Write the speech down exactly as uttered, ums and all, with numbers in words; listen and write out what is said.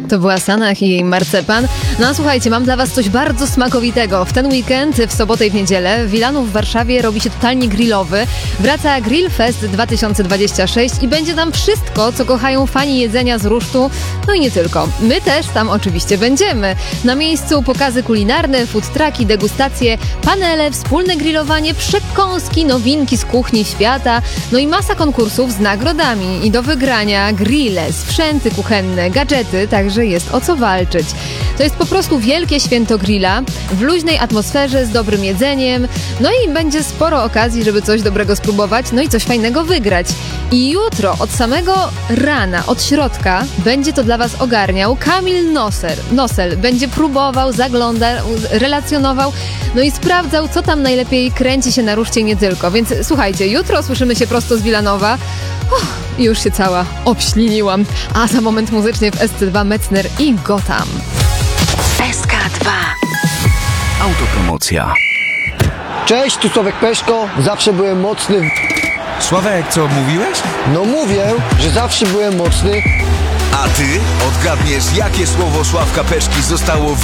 To była Sanach i jej marcepan. No a słuchajcie, mam dla was coś bardzo smakowitego. W ten weekend, w sobotę i w niedzielę, w Wilanów w Warszawie robi się totalnie grillowy. Wraca Grill Fest dwa tysiące dwudziesty szósty i będzie tam wszystko, co kochają fani jedzenia z rusztu. No i nie tylko. My też tam oczywiście będziemy. Na miejscu pokazy kulinarne, food trucki, degustacje, panele, wspólne grillowanie, przekąski, nowinki z kuchni świata, no i masa konkursów z nagrodami. I do wygrania grille, sprzęty kuchenne, gadżety, także jest o co walczyć. To jest po prostu wielkie święto grilla, w luźnej atmosferze, z dobrym jedzeniem, no i będzie sporo okazji, żeby coś dobrego spróbować, no i coś fajnego wygrać. I jutro od samego rana, od środka, będzie to dla was ogarniał Kamil Noser. Nosel będzie próbował, zaglądał, relacjonował, no i sprawdzał, co tam najlepiej kręci się na ruszcie i nie tylko. Więc słuchajcie, jutro słyszymy się prosto z Wilanowa. Uff, i już się cała obśliniłam. A za moment muzycznie w S C dwa Metzner i Gotham. S K dwa. Autopromocja. Cześć, tu Sławek Peszko. Zawsze byłem mocny. Sławek, co mówiłeś? No mówię, że zawsze byłem mocny. A ty odgadniesz, jakie słowo Sławka Peszki zostało